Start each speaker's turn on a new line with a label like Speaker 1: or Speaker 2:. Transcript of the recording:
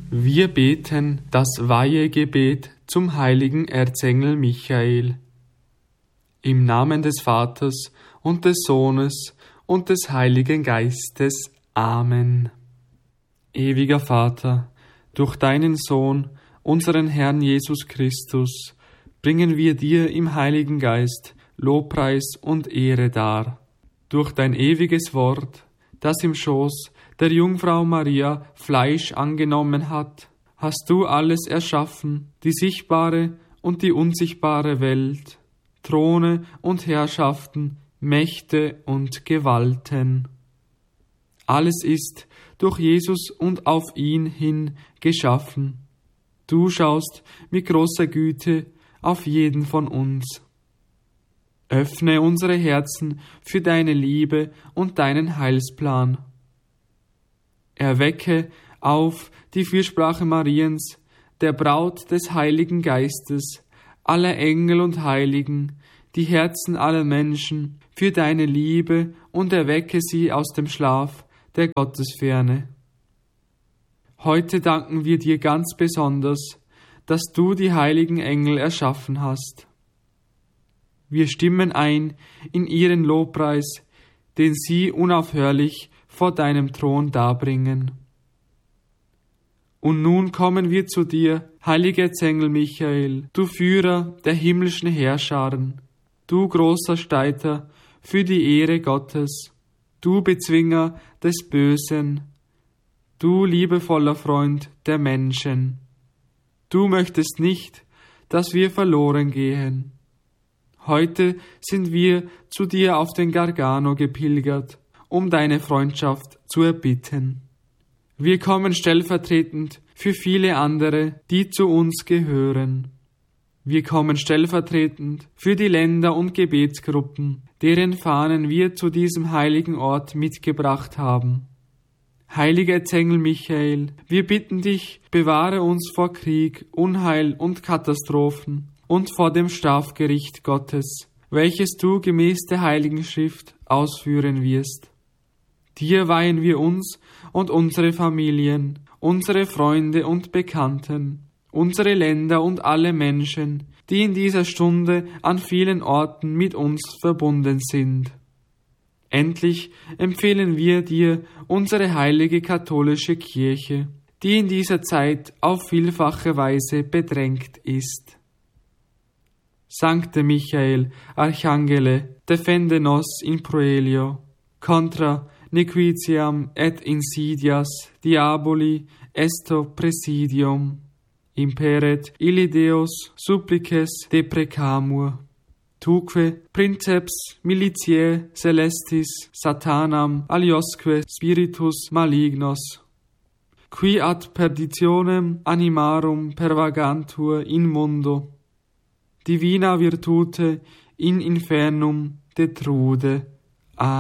Speaker 1: Wir beten das Weihegebet zum heiligen Erzengel Michael. Im Namen des Vaters und des Sohnes und des Heiligen Geistes. Amen. Ewiger Vater, durch deinen Sohn, unseren Herrn Jesus Christus, bringen wir dir im Heiligen Geist Lobpreis und Ehre dar. Durch dein ewiges Wort, das im Schoß der Jungfrau Maria Fleisch angenommen hat, hast du alles erschaffen, die sichtbare und die unsichtbare Welt, Throne und Herrschaften, Mächte und Gewalten. Alles ist durch Jesus und auf ihn hin geschaffen. Du schaust mit großer Güte auf jeden von uns. Öffne unsere Herzen für deine Liebe und deinen Heilsplan. Erwecke auf die Fürsprache Mariens, der Braut des Heiligen Geistes, aller Engel und Heiligen, die Herzen aller Menschen für deine Liebe und erwecke sie aus dem Schlaf der Gottesferne. Heute danken wir dir ganz besonders, dass du die heiligen Engel erschaffen hast. Wir stimmen ein in ihren Lobpreis, den sie unaufhörlich vor deinem Thron darbringen. Und nun kommen wir zu dir, heiliger Erzengel Michael, du Führer der himmlischen Heerscharen, du großer Streiter für die Ehre Gottes, du Bezwinger des Bösen, du liebevoller Freund der Menschen. Du möchtest nicht, dass wir verloren gehen. Heute sind wir zu dir auf den Gargano gepilgert, um deine Freundschaft zu erbitten. Wir kommen stellvertretend für viele andere, die zu uns gehören. Wir kommen stellvertretend für die Länder und Gebetsgruppen, deren Fahnen wir zu diesem heiligen Ort mitgebracht haben. Heiliger Erzengel Michael, wir bitten dich, bewahre uns vor Krieg, Unheil und Katastrophen und vor dem Strafgericht Gottes, welches du gemäß der Heiligen Schrift ausführen wirst. Dir weihen wir uns und unsere Familien, unsere Freunde und Bekannten, unsere Länder und alle Menschen, die in dieser Stunde an vielen Orten mit uns verbunden sind. Endlich empfehlen wir dir unsere heilige katholische Kirche, die in dieser Zeit auf vielfache Weise bedrängt ist. Sancte Michael, Archangele, defende nos in proelio, contra nequitiam et insidias diaboli esto presidium, imperet illi Deus supplices deprecamur, tuque princeps militiae celestis satanam aliosque spiritus malignos, qui ad perditionem animarum pervagantur in mundo, divina virtute in infernum detrude. Amen.